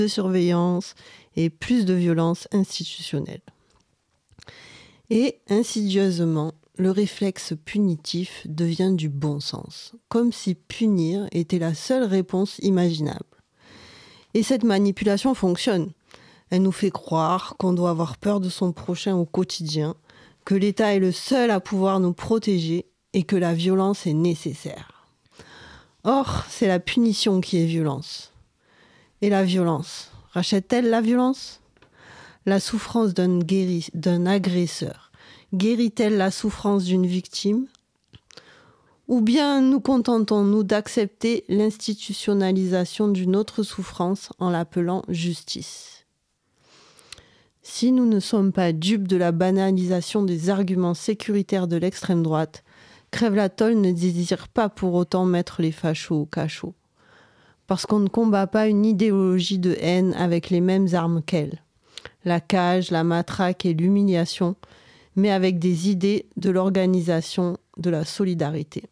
de surveillance et plus de violence institutionnelle. Et insidieusement, le réflexe punitif devient du bon sens, comme si punir était la seule réponse imaginable. Et cette manipulation fonctionne. Elle nous fait croire qu'on doit avoir peur de son prochain au quotidien, que l'État est le seul à pouvoir nous protéger et que la violence est nécessaire. Or, c'est la punition qui est violence. Et la violence, rachète-t-elle la violence ? La souffrance d'un agresseur, guérit-elle la souffrance d'une victime ? Ou bien nous contentons-nous d'accepter l'institutionnalisation d'une autre souffrance en l'appelant justice ? Si nous ne sommes pas dupes de la banalisation des arguments sécuritaires de l'extrême droite, Crève-la-Tôle ne désire pas pour autant mettre les fachos au cachot. Parce qu'on ne combat pas une idéologie de haine avec les mêmes armes qu'elle. La cage, la matraque et l'humiliation, mais avec des idées de l'organisation, de la solidarité.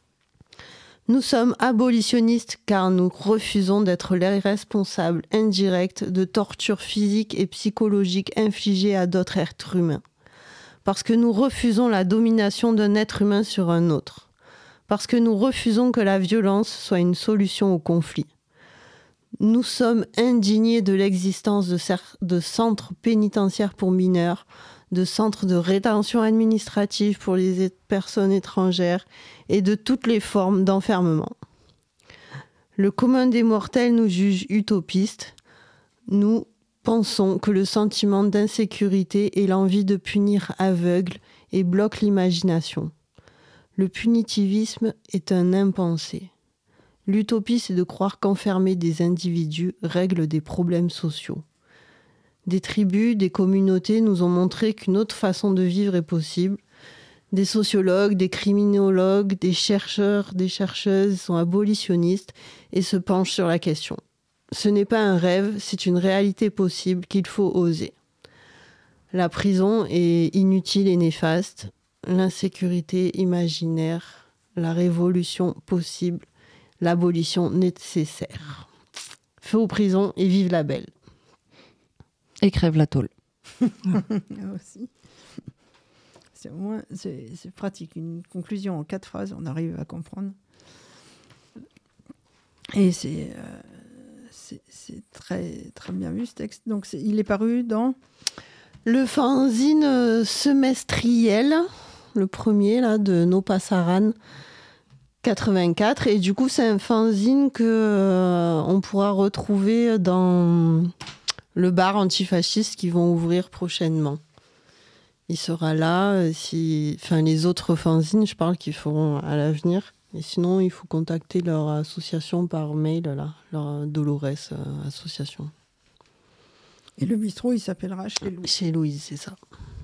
Nous sommes abolitionnistes car nous refusons d'être les responsables indirects de tortures physiques et psychologiques infligées à d'autres êtres humains. Parce que nous refusons la domination d'un être humain sur un autre. Parce que nous refusons que la violence soit une solution au conflit. Nous sommes indignés de l'existence de centres pénitentiaires pour mineurs, de centres de rétention administrative pour les personnes étrangères et de toutes les formes d'enfermement. Le commun des mortels nous juge utopistes. Nous pensons que le sentiment d'insécurité et l'envie de punir aveugle et bloque l'imagination. Le punitivisme est un impensé. L'utopie, c'est de croire qu'enfermer des individus règle des problèmes sociaux. Des tribus, des communautés nous ont montré qu'une autre façon de vivre est possible. Des sociologues, des criminologues, des chercheurs, des chercheuses sont abolitionnistes et se penchent sur la question. Ce n'est pas un rêve, c'est une réalité possible qu'il faut oser. La prison est inutile et néfaste. L'insécurité imaginaire, la révolution possible, l'abolition nécessaire. Feu aux prisons et vive la belle. Et Crève-la-Tôle. Aussi. C'est, au moins, c'est pratique. Une conclusion en 4 phrases, on arrive à comprendre. Et c'est très, très bien vu ce texte. Donc il est paru dans le fanzine semestriel, le premier là, de No Pasaran 84. Et du coup, c'est un fanzine qu'on pourra retrouver dans le bar antifasciste qui vont ouvrir prochainement. Il sera là, les autres fanzines, je parle, qu'ils feront à l'avenir. Et sinon, il faut contacter leur association par mail, là, leur Dolores association. Et le bistrot, il s'appellera Chez Louise. Chez Louise, c'est ça.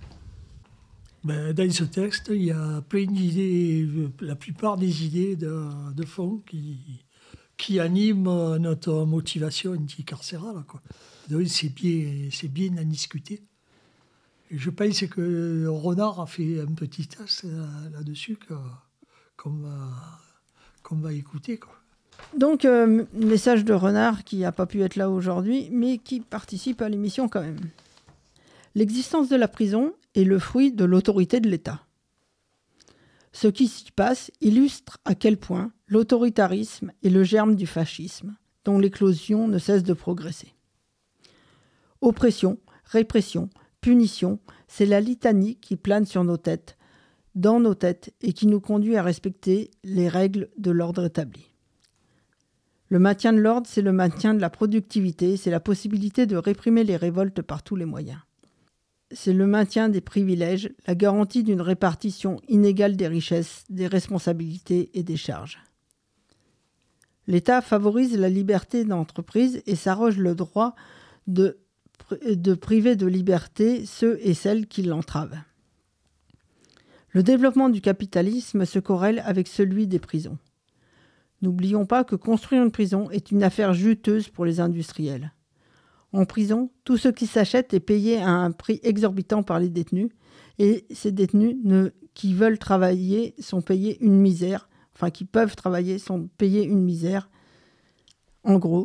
Dans ce texte, il y a plein d'idées, la plupart des idées de fond qui animent notre motivation anticarcérale, quoi. Donc c'est bien à discuter. Et je pense que Renard a fait un petit test là-dessus qu'on va écouter, quoi. Donc, message de Renard qui n'a pas pu être là aujourd'hui, mais qui participe à l'émission quand même. L'existence de la prison est le fruit de l'autorité de l'État. Ce qui s'y passe illustre à quel point l'autoritarisme est le germe du fascisme, dont l'éclosion ne cesse de progresser. Oppression, répression, punition, c'est la litanie qui plane sur nos têtes, dans nos têtes, et qui nous conduit à respecter les règles de l'ordre établi. Le maintien de l'ordre, c'est le maintien de la productivité, c'est la possibilité de réprimer les révoltes par tous les moyens. C'est le maintien des privilèges, la garantie d'une répartition inégale des richesses, des responsabilités et des charges. L'État favorise la liberté d'entreprise et s'arroge le droit de priver de liberté ceux et celles qui l'entravent. Le développement du capitalisme se corrèle avec celui des prisons. N'oublions pas que construire une prison est une affaire juteuse pour les industriels. En prison, tout ce qui s'achète est payé à un prix exorbitant par les détenus, et ces détenus qui veulent travailler sont payés une misère, qui peuvent travailler sont payés une misère. En gros,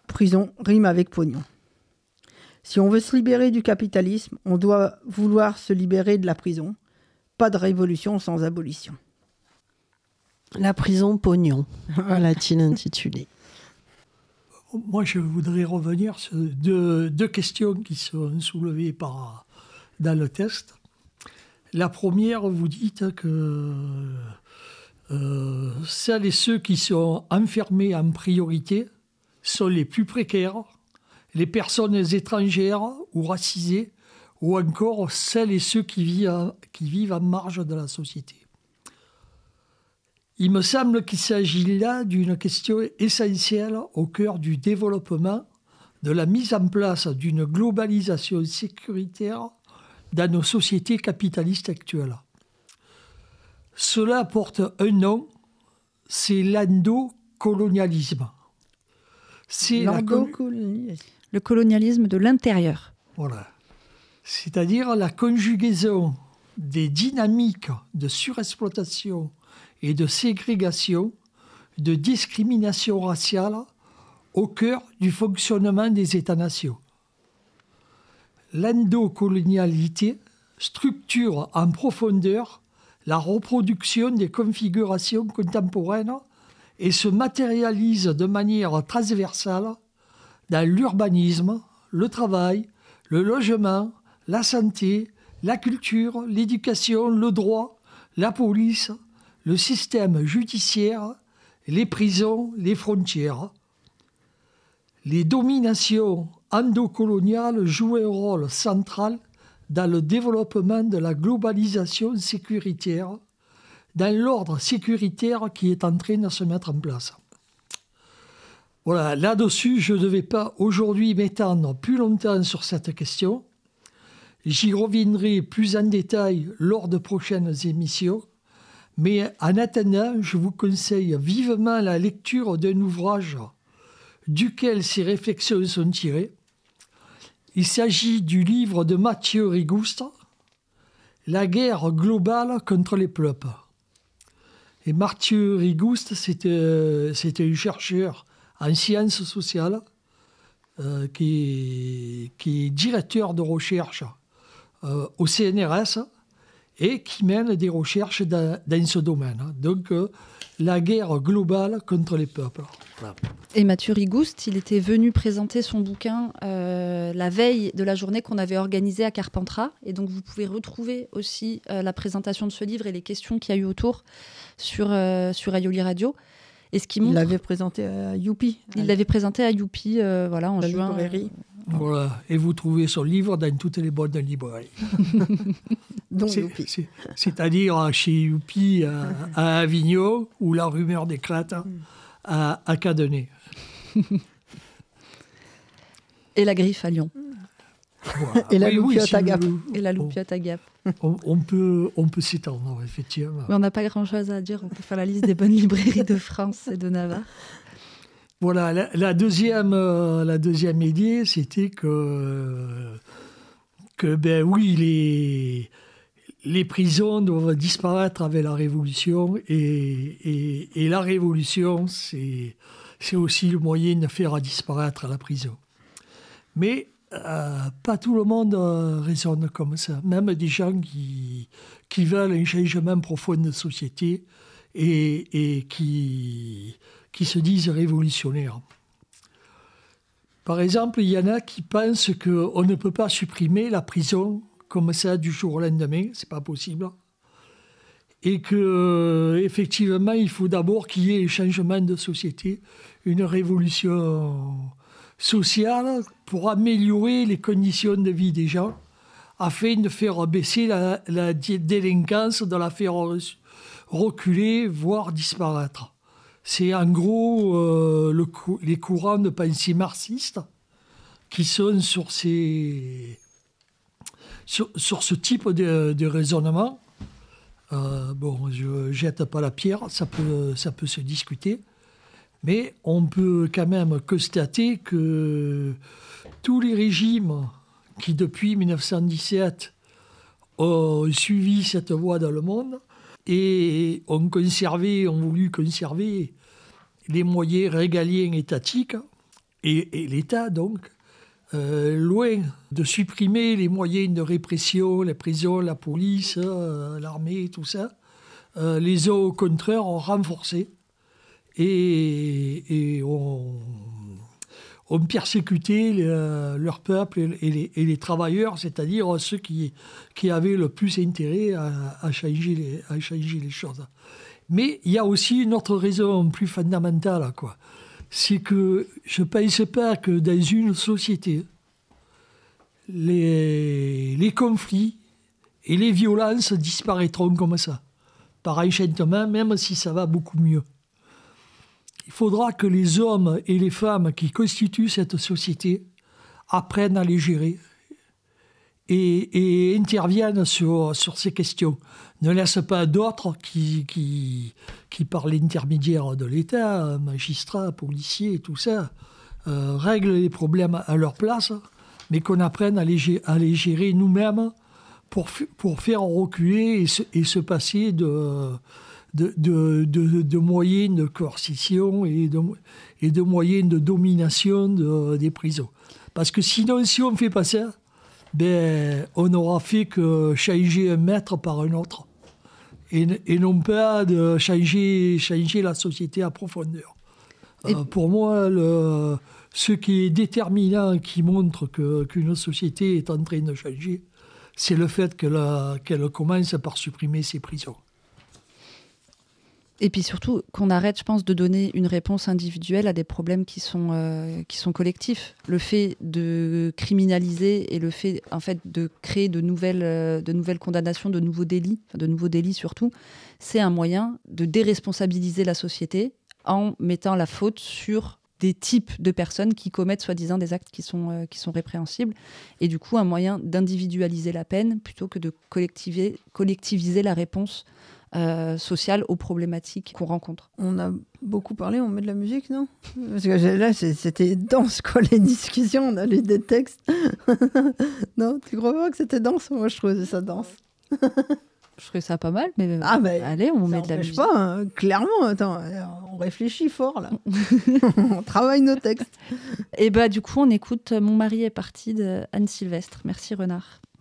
Prison rime avec pognon. Si on veut se libérer du capitalisme, on doit vouloir se libérer de la prison. Pas de révolution sans abolition. La prison pognon, l'a-t-il intitulé. Moi, je voudrais revenir sur deux questions qui sont soulevées dans le test. La première, vous dites que celles et ceux qui sont enfermés en priorité sont les plus précaires, les personnes étrangères ou racisées, ou encore celles et ceux qui vivent en marge de la société. Il me semble qu'il s'agit là d'une question essentielle au cœur du développement, de la mise en place d'une globalisation sécuritaire dans nos sociétés capitalistes actuelles. Cela porte un nom, c'est l'endocolonialisme. C'est le colonialisme de l'intérieur. Voilà. C'est-à-dire la conjugaison des dynamiques de surexploitation et de ségrégation, de discrimination raciale au cœur du fonctionnement des États-nations. L'endocolonialité structure en profondeur la reproduction des configurations contemporaines et se matérialise de manière transversale dans l'urbanisme, le travail, le logement, la santé, la culture, l'éducation, le droit, la police, le système judiciaire, les prisons, les frontières. Les dominations endocoloniales jouent un rôle central dans le développement de la globalisation sécuritaire, dans l'ordre sécuritaire qui est en train de se mettre en place. Voilà, là-dessus, je ne vais pas aujourd'hui m'étendre plus longtemps sur cette question. J'y reviendrai plus en détail lors de prochaines émissions. Mais en attendant, je vous conseille vivement la lecture d'un ouvrage duquel ces réflexions sont tirées. Il s'agit du livre de Mathieu Rigouste, « La guerre globale contre les peuples ». Et Mathieu Rigouste, c'était un chercheur en sciences sociales qui est directeur de recherche au CNRS et qui mène des recherches dans ce domaine. Donc, la guerre globale contre les peuples. Voilà. Et Mathieu Rigouste, il était venu présenter son bouquin la veille de la journée qu'on avait organisée à Carpentras. Et donc, vous pouvez retrouver aussi la présentation de ce livre et les questions qu'il y a eu autour sur Aïoli Radio. Et ce qui montre... Il l'avait présenté à Youpi. Il l'avait présenté à Youpi en juin. Voilà. Et vous trouvez son livre dans toutes les bonnes librairies. C'est-à-dire chez Youpi à Avignon ou La Rumeur d'éclate à Cadenet. Et La Griffe à Lyon. Voilà. Et la Loupiote à Gap. Et la Loupiote à Gap. On peut s'étendre, effectivement. Mais on n'a pas grand-chose à dire. On peut faire la liste des bonnes librairies de France et de Navarre. Voilà, la deuxième idée, c'était que ben oui, les prisons doivent disparaître avec la Révolution et la Révolution, c'est aussi le moyen de faire disparaître la prison. Mais pas tout le monde raisonne comme ça. Même des gens qui veulent un changement profond de société et qui se disent révolutionnaires. Par exemple, il y en a qui pensent qu'on ne peut pas supprimer la prison comme ça du jour au lendemain, c'est pas possible. Et qu'effectivement, il faut d'abord qu'il y ait un changement de société, une révolution sociale pour améliorer les conditions de vie des gens, afin de faire baisser la délinquance, de la faire reculer, voire disparaître. C'est en gros les courants de pensée marxistes qui sont sur ce type de raisonnement. Je jette pas la pierre, ça peut se discuter, mais on peut quand même constater que tous les régimes qui, depuis 1917, ont suivi cette voie dans le monde et ont voulu conserver les moyens régaliens étatiques Et l'État, donc, loin de supprimer les moyens de répression, les prisons, la police, l'armée, tout ça, les ont au contraire renforcés et ont persécuté leur peuple et les travailleurs, c'est-à-dire ceux qui avaient le plus intérêt à changer les choses. Mais il y a aussi une autre raison plus fondamentale, quoi. C'est que je ne pense pas que dans une société, les conflits et les violences disparaîtront comme ça, par enchantement, même si ça va beaucoup mieux. Il faudra que les hommes et les femmes qui constituent cette société apprennent à les gérer et interviennent sur ces questions. Ne laissent pas d'autres qui par l'intermédiaire de l'État, magistrats, policiers, tout ça, règlent les problèmes à leur place, mais qu'on apprenne à les gérer nous-mêmes pour faire reculer et se passer de moyens de coercition et de moyens de domination des prisons. Parce que sinon, si on ne fait pas ça, on n'aura fait que changer un maître par un autre. Et non pas de changer la société à profondeur. Pour moi, ce qui est déterminant, qui montre qu'une société est en train de changer, c'est le fait qu'elle commence par supprimer ses prisons. Et puis surtout, qu'on arrête, je pense, de donner une réponse individuelle à des problèmes qui sont collectifs. Le fait de criminaliser et le fait, en fait, de créer de nouvelles condamnations, de nouveaux délits surtout, c'est un moyen de déresponsabiliser la société en mettant la faute sur des types de personnes qui commettent soi-disant des actes qui sont répréhensibles. Et du coup, un moyen d'individualiser la peine plutôt que de collectiviser la réponse sociale aux problématiques qu'on rencontre. On a beaucoup parlé, on met de la musique, non? Parce que là, c'était dense, quoi, les discussions, on a lu des textes. Non, tu crois pas que c'était dense? Moi, je trouvais ça dense. Je trouvais ça pas mal, mais allez, on met de la musique. Pas, hein. Clairement, attends, on réfléchit fort, là. On travaille nos textes. Et du coup, on écoute « Mon mari est parti » de Anne Sylvestre. Merci, Renard.